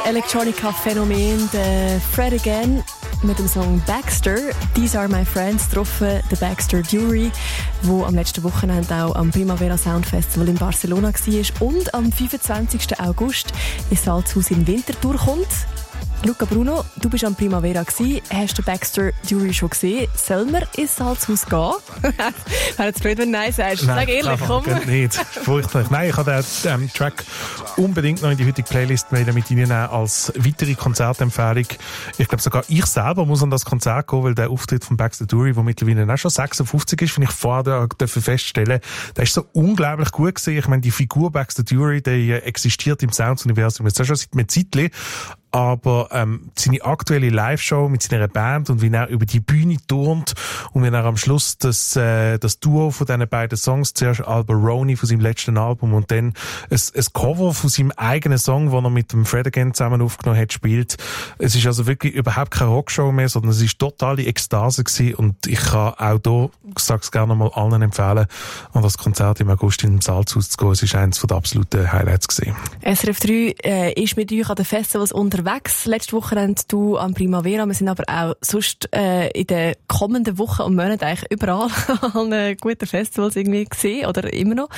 Electronica-Phänomen, der Fred Again mit dem Song Baxter. These are my friends, getroffen der Baxter Dury, der am letzten Wochenende auch am Primavera Sound Festival in Barcelona war und am 25. August ins Salzhaus in Winterthur kommt. Luca Bruno, du bist am Primavera gsi, hast den Baxter Dury schon gesehen. Sollen wir ins Salzhaus gehen? Wäre jetzt blöd, wenn du Nein sagst. Sag ehrlich, komm. Nicht. Furchtbar. Nein, ich habe den Track unbedingt noch in die heutige Playlist mit reinnehmen als weitere Konzertempfehlung. Ich glaube, sogar ich selber muss an das Konzert gehen, weil der Auftritt von Baxter Dury, der mittlerweile auch schon 56 ist, wenn ich vorher feststellen, der ist so unglaublich gut gewesen. Ich meine, die Figur Baxter Dury, die existiert im Sounds-Universum jetzt auch schon seit einem Zeitchen. Aber seine aktuelle Live-Show mit seiner Band und wie er über die Bühne turnt und wenn er am Schluss das Duo von diesen beiden Songs, zuerst Albaroni von seinem letzten Album und dann ein Cover von seinem eigenen Song, den er mit dem Fred Again zusammen aufgenommen hat, spielt. Es ist also wirklich überhaupt keine Rockshow mehr, sondern es ist totale Ekstase gewesen und ich kann auch hier, ich sag's gerne mal allen empfehlen, an das Konzert im August in Salzhaus zu gehen. Es ist eines der absoluten Highlights gewesen. SRF 3 ist mit euch an den Festivals unterwegs. Letzte Woche du am Primavera. Wir sind aber auch sonst in den kommenden Wochen und Monaten eigentlich überall an guten Festivals irgendwie gesehen oder immer noch.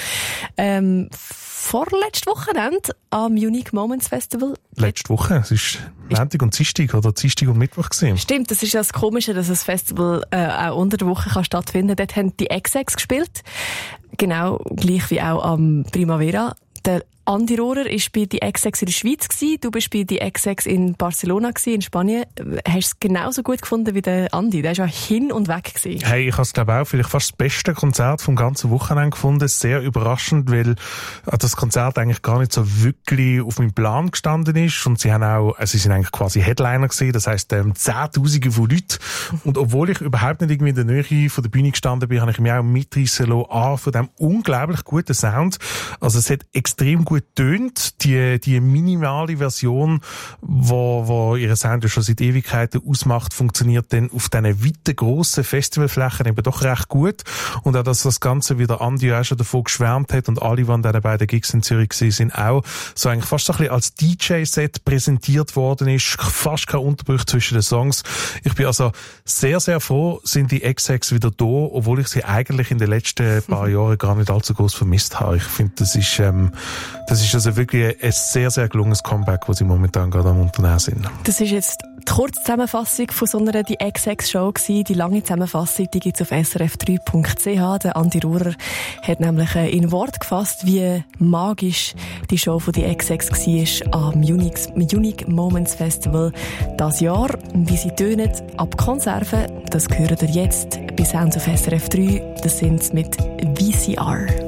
Vorletzte Wochenende am Unique Moments Festival. Letzte Woche. Es ist Montag und Dienstag oder Dienstag und Mittwoch gewesen. Stimmt, das ist ja das Komische, dass das Festival auch unter der Woche kann stattfinden. Dort haben die XX gespielt. Genau gleich wie auch am Primavera. Der Andi Rohrer war bei die XX in der Schweiz gewesen. Du bist bei die XX in Barcelona gewesen, in Spanien. Hast du es genauso gut gefunden wie der Andi? Der war ja hin und weg gewesen. Hey, ich habe es glaube auch vielleicht fast das beste Konzert vom ganzen Wochenende gefunden. Sehr überraschend, weil das Konzert eigentlich gar nicht so wirklich auf meinem Plan gestanden ist. Und sie sind eigentlich quasi Headliner gewesen. Das heisst, Zehntausende von Leuten. Und obwohl ich überhaupt nicht irgendwie in der Nähe von der Bühne gestanden bin, habe ich mich auch mitreissen lassen von diesem unglaublich guten Sound. Also es hat extrem gut tönt, die minimale Version, wo ihre Sound schon seit Ewigkeiten ausmacht, funktioniert dann auf diesen weiten, grossen Festivalflächen eben doch recht gut. Und auch, dass das Ganze, wie der Andi auch schon davon geschwärmt hat und alle, die an diesen beiden Gigs in Zürich sind, auch so eigentlich fast so ein bisschen als DJ-Set präsentiert worden ist. Fast kein Unterbruch zwischen den Songs. Ich bin also sehr, sehr froh, sind die XX wieder da, obwohl ich sie eigentlich in den letzten paar Jahren gar nicht allzu groß vermisst habe. Ich finde, das ist also wirklich ein sehr, sehr gelungenes Comeback, das sie momentan gerade am Unternehmen sind. Das ist jetzt die Kurzzusammenfassung von so einer die XX-Show gewesen. Die lange Zusammenfassung, die gibt's auf srf3.ch. Der Andi Rohrer hat nämlich in Wort gefasst, wie magisch die Show von die XX war am Unique Moments Festival das Jahr. Wie sie tönen ab Konserven, das hören ihr jetzt bei Sounds auf SRF 3. Das sind mit VCR.